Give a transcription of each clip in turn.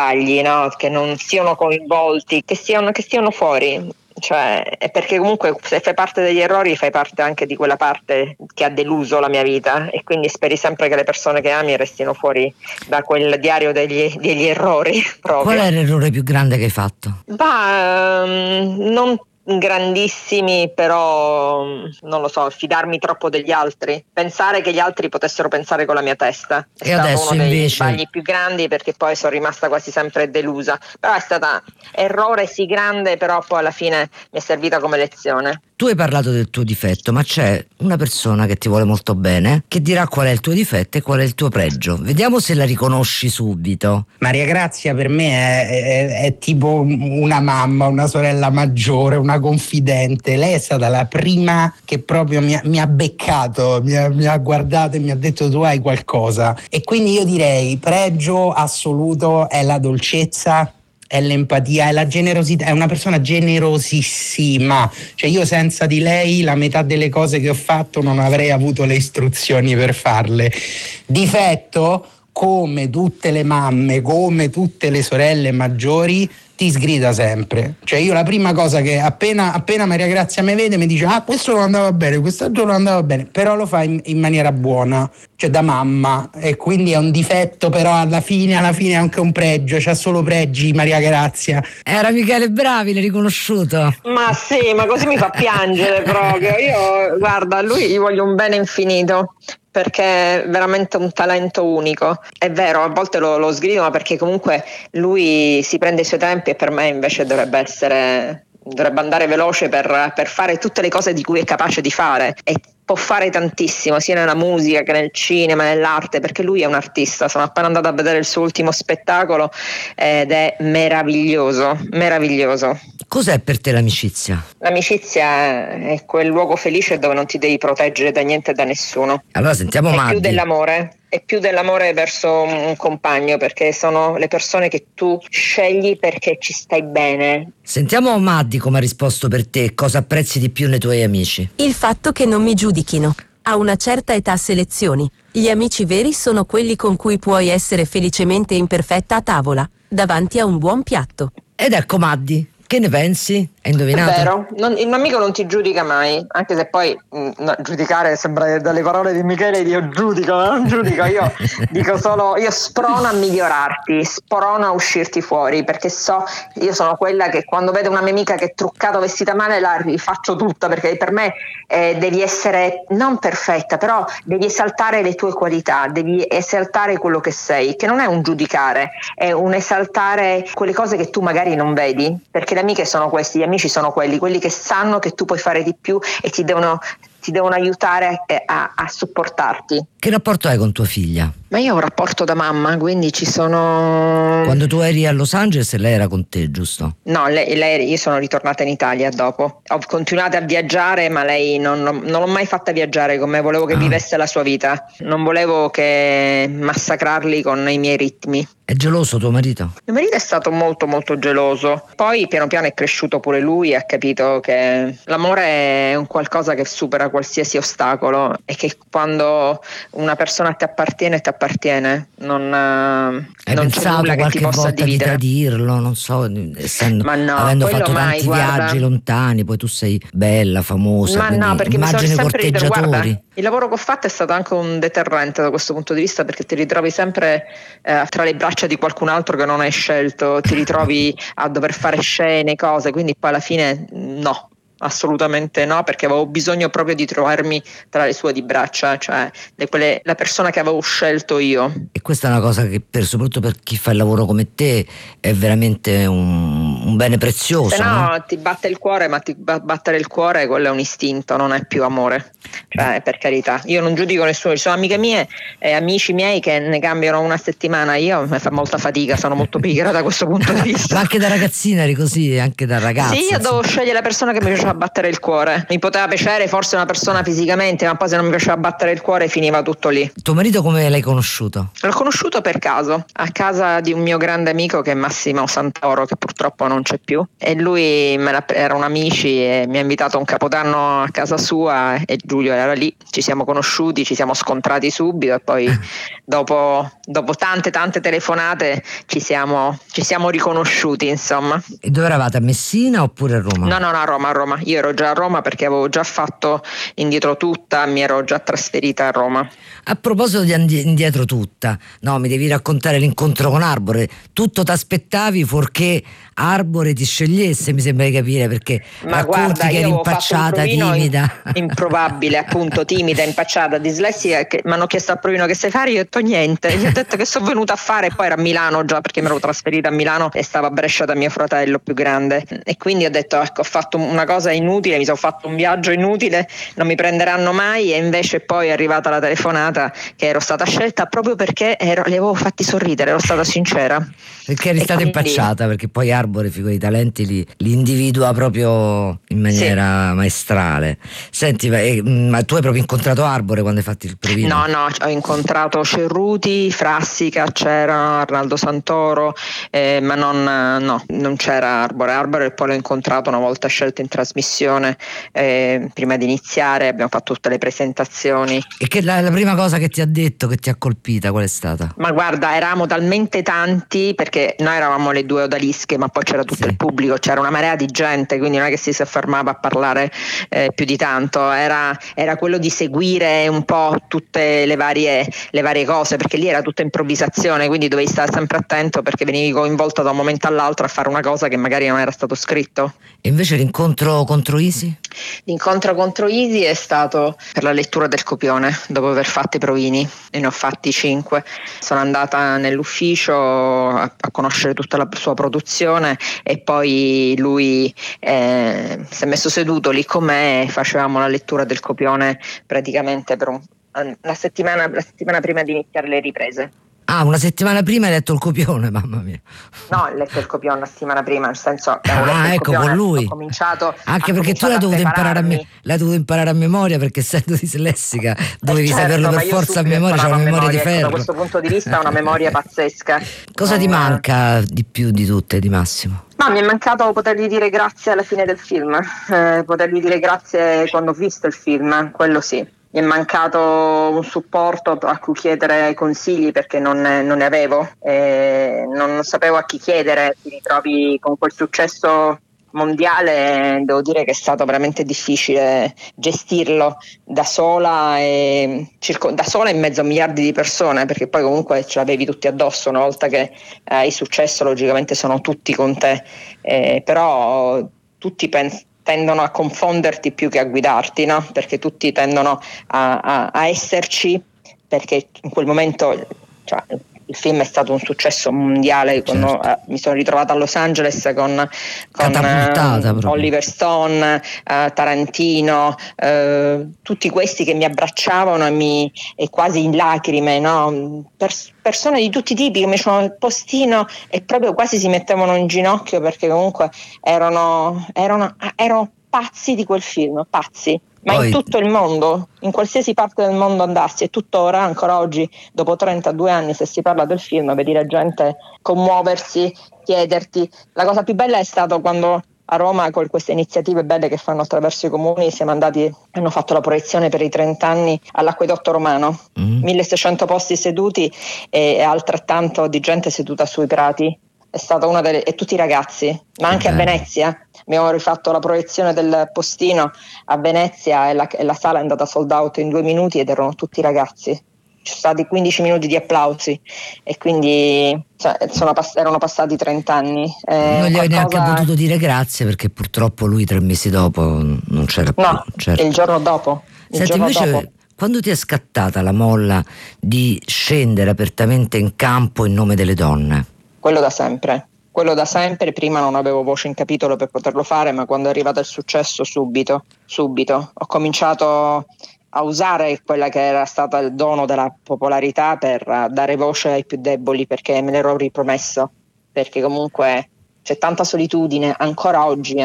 sbagli, no? Che non siano coinvolti, che stiano fuori. Cioè, è perché comunque se fai parte degli errori fai parte anche di quella parte che ha deluso la mia vita, e quindi speri sempre che le persone che ami restino fuori da quel diario degli errori proprio. Qual è l'errore più grande che hai fatto? Non grandissimi, però non lo so, fidarmi troppo degli altri, pensare che gli altri potessero pensare con la mia testa è E stato adesso uno degli invece sbagli più grandi, perché poi sono rimasta quasi sempre delusa, però è stata errore sì grande, però poi alla fine mi è servita come lezione. tu hai parlato del tuo difetto, ma c'è una persona che ti vuole molto bene che dirà qual è il tuo difetto e qual è il tuo pregio. Vediamo se la riconosci subito. Maria Grazia per me è tipo una mamma, una sorella maggiore, una confidente. Lei è stata la prima che proprio mi ha beccato, mi ha guardato e mi ha detto tu hai qualcosa. E quindi io direi pregio assoluto è la dolcezza, è l'empatia, è la generosità, è una persona generosissima. Cioè io senza di lei la metà delle cose che ho fatto non avrei avuto le istruzioni per farle. Difetto, come tutte le mamme, come tutte le sorelle maggiori, ti sgrida sempre. Cioè io la prima cosa che appena Maria Grazia mi vede mi dice questo non andava bene, quest'altro non andava bene, però lo fa in maniera buona, cioè da mamma, e quindi è un difetto, però alla fine è anche un pregio, c'ha solo pregi Maria Grazia. Era Michele Bravi, l'hai riconosciuto? Ma sì, ma così mi fa piangere proprio. Io, guarda, a lui gli voglio un bene infinito, perché è veramente un talento unico. È vero, a volte lo sgrido, ma perché comunque lui si prende i suoi tempi, e per me invece dovrebbe andare veloce per fare tutte le cose di cui è capace di fare, e può fare tantissimo sia nella musica che nel cinema, nell'arte, perché lui è un artista. Sono appena andata a vedere il suo ultimo spettacolo ed è meraviglioso. Cos'è per te l'amicizia? L'amicizia è quel luogo felice dove non ti devi proteggere da niente e da nessuno. Allora sentiamo È Maddi. è più dell'amore verso un compagno, perché sono le persone che tu scegli perché ci stai bene. Sentiamo Maddi come ha risposto per te, cosa apprezzi di più nei tuoi amici. Il fatto che non mi giudichino. A una certa età selezioni. Gli amici veri sono quelli con cui puoi essere felicemente imperfetta a tavola, davanti a un buon piatto. Ed ecco Maddi, che ne pensi? Hai indovinato? È vero, un amico non ti giudica mai, anche se poi giudicare sembra dalle parole di Michele io giudico, non giudico, io dico solo, io sprono a migliorarti, sprono a uscirti fuori, perché io sono quella che quando vedo una mia amica che è truccata o vestita male la rifaccio tutta, perché per me devi essere non perfetta, però devi esaltare le tue qualità, devi esaltare quello che sei, che non è un giudicare, è un esaltare quelle cose che tu magari non vedi, perché le amiche sono questi, gli amici sono quelli che sanno che tu puoi fare di più e ti devono aiutare a supportarti. Che rapporto hai con tua figlia? Ma io ho un rapporto da mamma, quindi ci sono... Quando tu eri a Los Angeles lei era con te, giusto? No, io sono ritornata in Italia dopo. Ho continuato a viaggiare, ma lei non l'ho mai fatta viaggiare con me, volevo che vivesse la sua vita. Non volevo che massacrarli con i miei ritmi. È geloso tuo marito? Mio marito è stato molto molto geloso, poi piano piano è cresciuto pure lui e ha capito che l'amore è un qualcosa che supera qualsiasi ostacolo, e che quando una persona ti appartiene, non c'è nulla che ti possa dividere. Hai pensato qualche volta di tradirlo, non so, avendo fatto tanti viaggi lontani, poi tu sei bella, famosa, ma no, perché immagini corteggiatori. Guarda, il lavoro che ho fatto è stato anche un deterrente da questo punto di vista, perché ti ritrovi sempre tra le braccia di qualcun altro che non hai scelto, ti ritrovi a dover fare scene, cose, quindi poi alla fine no. Assolutamente no, perché avevo bisogno proprio di trovarmi tra le sue di braccia, cioè la persona che avevo scelto io. E questa è una cosa che soprattutto per chi fa il lavoro come te è veramente un bene prezioso. Se no ti batte il cuore, ma battere il cuore quello è un istinto, non è più amore, cioè per carità. Io non giudico nessuno, ci sono amiche mie e amici miei che ne cambiano una settimana, io mi fa molta fatica, sono molto pigra da questo punto di vista. Ma anche da ragazzina eri così, anche da ragazza? Sì, io devo scegliere la persona che mi piaceva faceva battere il cuore. Mi poteva piacere forse una persona fisicamente, ma poi se non mi faceva battere il cuore finiva tutto lì. Tuo marito come l'hai conosciuto? L'ho conosciuto per caso, a casa di un mio grande amico che è Massimo Santoro, che purtroppo non c'è più, e lui erano amici e mi ha invitato a un capodanno a casa sua e Giulio era lì. Ci siamo conosciuti, ci siamo scontrati subito e poi dopo tante telefonate ci siamo riconosciuti, insomma. E dove eravate, a Messina oppure a Roma? No, a Roma. Io ero già a Roma perché avevo già fatto indietro tutta, mi ero già trasferita a Roma. A proposito di indietro tutta, no, mi devi raccontare l'incontro con Arbore. Tutto t'aspettavi fuorché Arbore ti scegliesse, mi sembra di capire, perché ma racconti guarda, che eri impacciata, timida. Improbabile, appunto, timida, impacciata, dislessica, che mi hanno chiesto al provino che sai fare, io ho detto niente, gli ho detto che sono venuta a fare, e poi era a Milano già perché mi ero trasferita a Milano e stava a Brescia da mio fratello più grande, e quindi ho detto ecco, ho fatto una cosa inutile, mi sono fatto un viaggio inutile, non mi prenderanno mai, e invece poi è arrivata la telefonata che ero stata scelta proprio perché li avevo fatti sorridere, ero stata sincera. Perché eri stata impacciata, perché poi Arbore, figura, i talenti li individua proprio in maniera maestrale. Senti, ma tu hai proprio incontrato Arbore quando hai fatto il provino? No, ho incontrato Cerruti, Frassica, c'era Arnaldo Santoro, ma non c'era Arbore, e poi l'ho incontrato una volta scelto in trasmissione, prima di iniziare, abbiamo fatto tutte le presentazioni. E che la prima cosa che ti ha detto, che ti ha colpita, qual è stata? Ma guarda, eravamo talmente tanti, perché noi eravamo le due odalische, ma poi c'era tutto il pubblico, c'era una marea di gente, quindi non è che si fermava a parlare più di tanto, era quello di seguire un po' tutte le varie cose, perché lì era tutta improvvisazione, quindi dovevi stare sempre attento perché venivi coinvolto da un momento all'altro a fare una cosa che magari non era stato scritto. E invece l'incontro contro Isi? L'incontro contro Isi è stato per la lettura del copione, dopo aver fatto i provini, e ne ho fatti 5. Sono andata nell'ufficio a conoscere tutta la sua produzione, e poi lui si è messo seduto lì con me e facevamo la lettura del copione praticamente per la settimana prima di iniziare le riprese. Ah, una settimana prima hai letto il copione, mamma mia. No, ho letto il copione una settimana prima, nel senso che avevo letto il ecco, copione, con lui. ho cominciato. Anche perché tu l'hai dovuto imparare a memoria, perché essendo dislessica dovevi saperlo per forza a memoria, c'è una memoria di ferro. Da questo punto di vista è una memoria pazzesca. Cosa ti manca di più di tutte, di Massimo? Ma mi è mancato potergli dire grazie alla fine del film, potergli dire grazie quando ho visto il film, quello sì. Mi è mancato un supporto a cui chiedere consigli, perché non ne avevo, non sapevo a chi chiedere. Ti ritrovi con quel successo mondiale, devo dire che è stato veramente difficile gestirlo da sola in mezzo a miliardi di persone, perché poi comunque ce l'avevi tutti addosso. Una volta che hai successo, logicamente sono tutti con te, però tutti tendono a confonderti più che a guidarti, no? Perché tutti tendono a esserci, perché in quel momento, cioè, il film è stato un successo mondiale. Certo. Quando mi sono ritrovata a Los Angeles con Oliver Stone, Tarantino, tutti questi che mi abbracciavano e quasi in lacrime, no? Persone di tutti i tipi che mi facevano il postino e proprio quasi si mettevano in ginocchio, perché comunque erano pazzi di quel film, pazzi. Ma poi, in tutto il mondo, in qualsiasi parte del mondo andassi, e tuttora, ancora oggi, dopo 32 anni, se si parla del film, vedi la gente commuoversi, chiederti. La cosa più bella è stato quando a Roma, con queste iniziative belle che fanno attraverso i comuni, hanno fatto la proiezione per i 30 anni all'Acquedotto Romano, 1600 posti seduti e altrettanto di gente seduta sui prati. È stata e tutti i ragazzi, ma anche a Venezia. Abbiamo rifatto la proiezione del postino a Venezia e la sala è andata sold out in 2 minuti ed erano tutti ragazzi. Ci sono stati 15 minuti di applausi, e quindi erano passati 30 anni. Non gli avevi neanche potuto dire grazie, perché purtroppo lui 3 mesi dopo non c'era più. No, certo. Il giorno dopo. Senti, invece, quando ti è scattata la molla di scendere apertamente in campo in nome delle donne? Quello da sempre, prima non avevo voce in capitolo per poterlo fare, ma quando è arrivato il successo subito, ho cominciato a usare quella che era stata il dono della popolarità per dare voce ai più deboli, perché me l'ero ripromesso, perché comunque c'è tanta solitudine ancora oggi,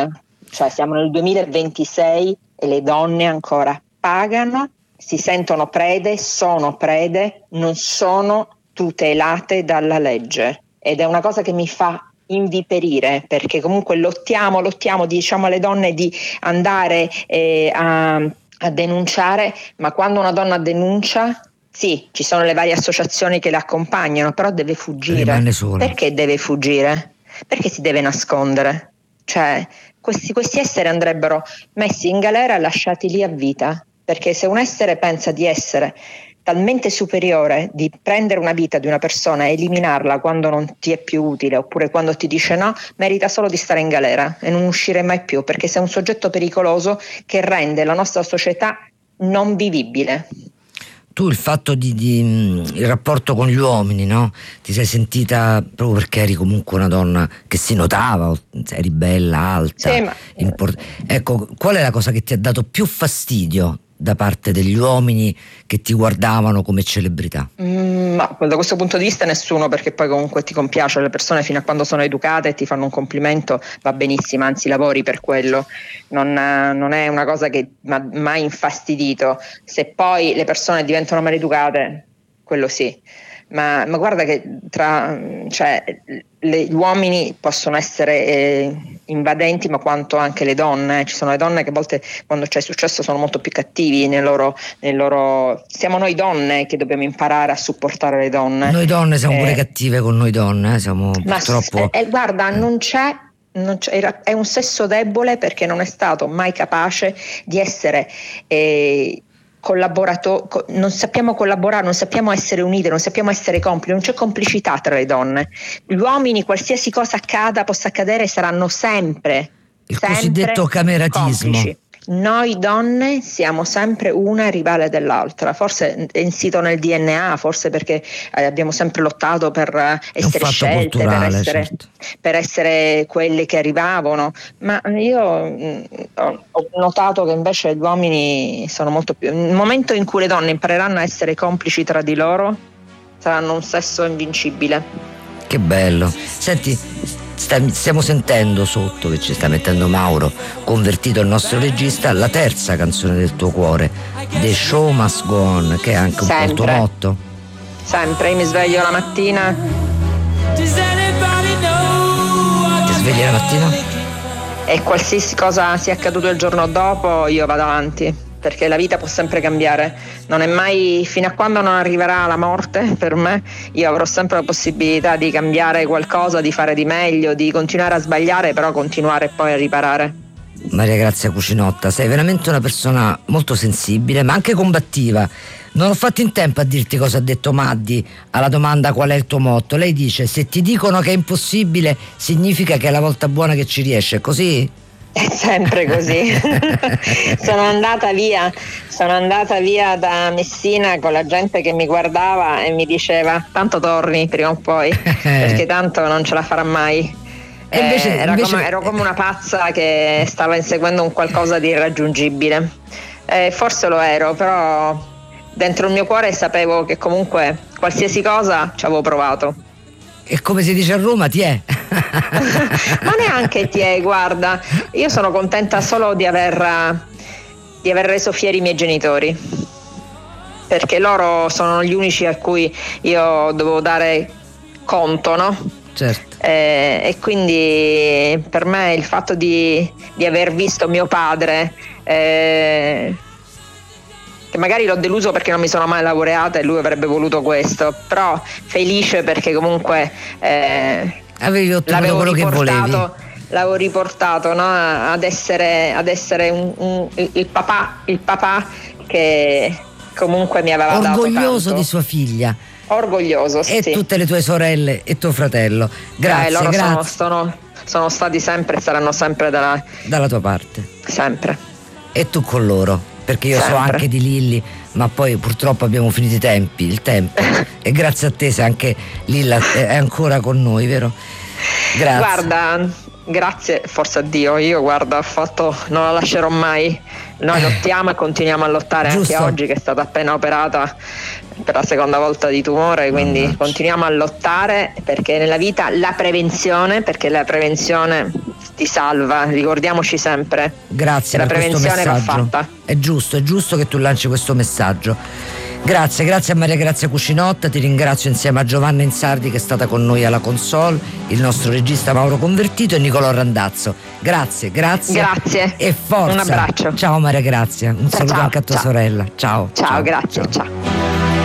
Cioè siamo nel 2026 e le donne ancora pagano, si sentono prede, sono prede, non sono tutelate dalla legge, ed è una cosa che mi fa inviperire, perché comunque lottiamo, diciamo alle donne di andare a denunciare, ma quando una donna denuncia, sì, ci sono le varie associazioni che le accompagnano, però deve fuggire. Rimane sola. Perché deve fuggire? Perché si deve nascondere? Cioè, questi esseri andrebbero messi in galera e lasciati lì a vita, perché se un essere pensa di essere talmente superiore, di prendere una vita di una persona e eliminarla quando non ti è più utile, oppure quando ti dice no, merita solo di stare in galera e non uscire mai più, perché sei un soggetto pericoloso che rende la nostra società non vivibile. Tu il fatto il rapporto con gli uomini, no? Ti sei sentita, proprio perché eri comunque una donna che si notava, eri bella, alta, sì, ecco, qual è la cosa che ti ha dato più fastidio da parte degli uomini che ti guardavano come celebrità? Ma da questo punto di vista nessuno, perché poi comunque ti compiace, le persone fino a quando sono educate e ti fanno un complimento va benissimo, anzi lavori per quello, non è una cosa che mi ha mai infastidito. Se poi le persone diventano maleducate, quello sì. Ma guarda che gli uomini possono essere invadenti, ma quanto anche le donne. Ci sono le donne che a volte, quando c'è successo, sono molto più cattivi nel loro siamo noi donne che dobbiamo imparare a supportare le donne. Noi donne siamo pure cattive con noi donne, siamo purtroppo. Guarda, non c'è, è un sesso debole, perché non è stato mai capace di essere non sappiamo collaborare, non sappiamo essere unite, non sappiamo essere complici, non c'è complicità tra le donne. Gli uomini, qualsiasi cosa possa accadere, saranno sempre il cosiddetto cameratismo. Complici. Noi donne siamo sempre una rivale dell'altra, forse è insito nel DNA, forse perché abbiamo sempre lottato per essere scelte, per essere quelle che arrivavano, ma io ho notato che invece gli uomini sono molto più. Nel momento in cui le donne impareranno a essere complici tra di loro, saranno un sesso invincibile. Che bello. Senti, stiamo sentendo sotto, che ci sta mettendo Mauro, convertito il nostro regista, la terza canzone del tuo cuore, The Show Must Go On, che è anche un po' il tuo motto. Sempre, io mi sveglio la mattina. Ti svegli la mattina? E qualsiasi cosa sia accaduto il giorno dopo, io vado avanti, perché la vita può sempre cambiare, non è mai, fino a quando non arriverà la morte per me, io avrò sempre la possibilità di cambiare qualcosa, di fare di meglio, di continuare a sbagliare, però continuare poi a riparare. Maria Grazia Cucinotta, sei veramente una persona molto sensibile, ma anche combattiva. Non ho fatto in tempo a dirti cosa ha detto Maddi alla domanda qual è il tuo motto. Lei dice: se ti dicono che è impossibile, significa che è la volta buona che ci riesce, è così? È sempre così. sono andata via da Messina con la gente che mi guardava e mi diceva: tanto torni prima o poi, perché tanto non ce la farà mai. E invece, ero come una pazza che stava inseguendo un qualcosa di irraggiungibile. Forse lo ero, però dentro il mio cuore sapevo che comunque qualsiasi cosa ci avevo provato. E come si dice a Roma, ti è? Ma neanche ti è, guarda, io sono contenta solo di aver reso fieri i miei genitori, perché loro sono gli unici a cui io dovevo dare conto, no? Certo. E quindi per me il fatto di aver visto mio padre, che magari l'ho deluso perché non mi sono mai laureata e lui avrebbe voluto questo, però felice perché comunque avevi ottenuto quello che volevi. L'avevo riportato, no? ad essere il papà che comunque mi aveva dato orgoglioso di sua figlia. Orgoglioso, e sì. Tutte le tue sorelle e tuo fratello. Grazie, loro grazie. Sono stati sempre e saranno sempre dalla tua parte. Sempre. E tu con loro, perché io so anche di Lilli, ma poi purtroppo abbiamo finito il tempo. E grazie a te se anche Lilla è ancora con noi, vero? Grazie. Guarda, grazie forse a Dio, io guarda non la lascerò mai. Noi lottiamo e continuiamo a lottare. Giusto. Anche oggi che è stata appena operata per la seconda volta di tumore, quindi continuiamo a lottare, perché nella vita la prevenzione ti salva, ricordiamoci sempre. Grazie che per la prevenzione va questo messaggio. fatta. È giusto che tu lanci questo messaggio. Grazie a Maria Grazia Cucinotta, ti ringrazio insieme a Giovanna Insardi che è stata con noi alla console, il nostro regista Mauro Convertito e Nicolò Randazzo. Grazie. Grazie. E forza. Un abbraccio. Ciao Maria Grazia, un saluto ciao, anche a tua sorella. Ciao. Ciao, grazie, ciao.